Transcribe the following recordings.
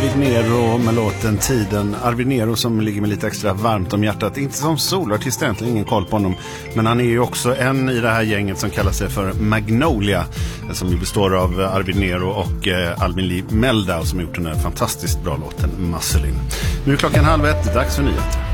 Arvid Nero med låten Tiden. Arvid Nero som ligger med lite extra varmt om hjärtat. Inte som solartist, egentligen ingen koll på honom. Men han är ju också en i det här gänget som kallar sig för Magnolia. Som ju består av Arvid Nero och Albin Lee Meldau som har gjort den här fantastiskt bra låten Musselin. Nu är klockan 12:30, dags för nyheter.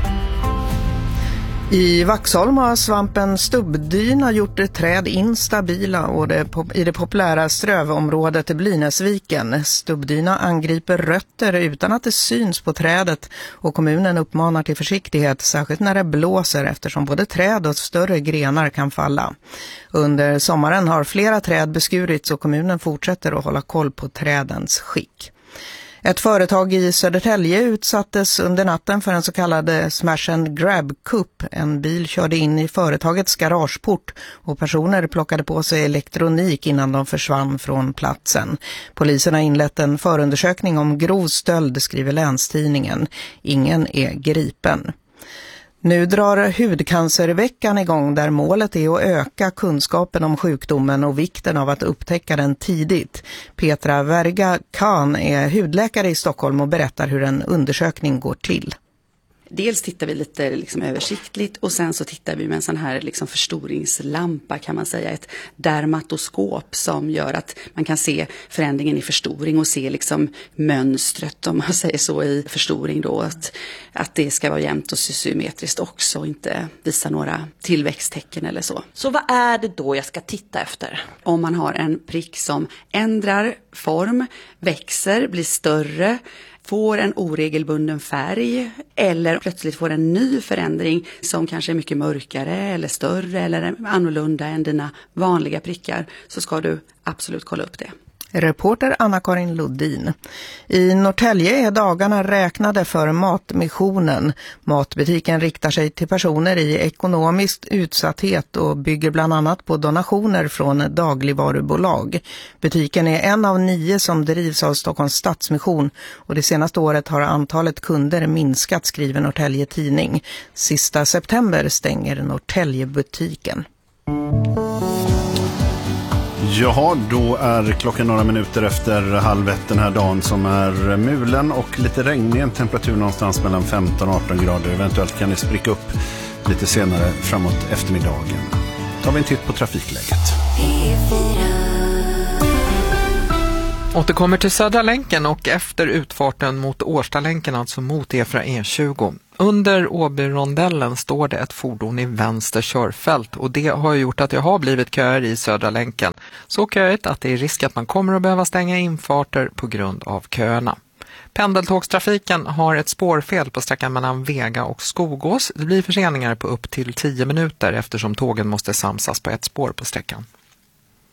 I Vaxholm har svampen stubbdyna gjort träd instabila och i det populära strövområdet Blinäsviken. Stubbdyna angriper rötter utan att det syns på trädet och kommunen uppmanar till försiktighet, särskilt när det blåser eftersom både träd och större grenar kan falla. Under sommaren har flera träd beskurits och kommunen fortsätter att hålla koll på trädens skick. Ett företag i Södertälje utsattes under natten för en så kallad smash and grab-kupp. En bil körde in i företagets garageport och personer plockade på sig elektronik innan de försvann från platsen. Polisen har inlett en förundersökning om grov stöld, skriver Länstidningen. Ingen är gripen. Nu drar hudcancerveckan igång där målet är att öka kunskapen om sjukdomen och vikten av att upptäcka den tidigt. Petra Verga Kahn är hudläkare i Stockholm och berättar hur en undersökning går till. Dels tittar vi lite översiktligt och sen så tittar vi med en sån här förstoringslampa kan man säga, ett dermatoskop som gör att man kan se förändringen i förstoring och se mönstret om man säger så i förstoring då, att det ska vara jämnt och symmetriskt också och inte visa några tillväxttecken eller så. Så vad är det då jag ska titta efter? Om man har en prick som ändrar form, växer, blir större, får en oregelbunden färg eller plötsligt får en ny förändring som kanske är mycket mörkare eller större eller annorlunda än dina vanliga prickar, så ska du absolut kolla upp det. Reporter Anna-Karin Luddin. I Norrtälje är dagarna räknade för Matmissionen. Matbutiken riktar sig till personer i ekonomisk utsatthet och bygger bland annat på donationer från dagligvarubolag. Butiken är en av 9 som drivs av Stockholms Stadsmission och det senaste året har antalet kunder minskat, skriver Norrtälje Tidning. Sista september stänger Norrtäljebutiken. Jaha, då är klockan några minuter efter 12:30 den här dagen som är mulen och lite regnig, en temperatur någonstans mellan 15 och 18 grader. Eventuellt kan det spricka upp lite senare framåt eftermiddagen. Tar vi en titt på trafikläget. Återkommer till Södra länken och efter utfarten mot Årstalänken, alltså mot E20. Under Åbyrondellen står det ett fordon i vänster körfält och det har gjort att det har blivit köer i Södra länken. Så köigt att det är risk att man kommer att behöva stänga infarter på grund av köerna. Pendeltågstrafiken har ett spårfel på sträckan mellan Vega och Skogås. Det blir förseningar på upp till 10 minuter eftersom tågen måste samsas på ett spår på sträckan.